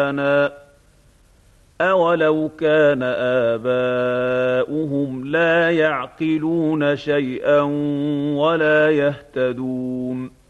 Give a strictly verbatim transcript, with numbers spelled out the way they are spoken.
أَوَلَوْ كَانَ آبَاؤُهُمْ لَا يَعْقِلُونَ شَيْئًا وَلَا يَهْتَدُونَ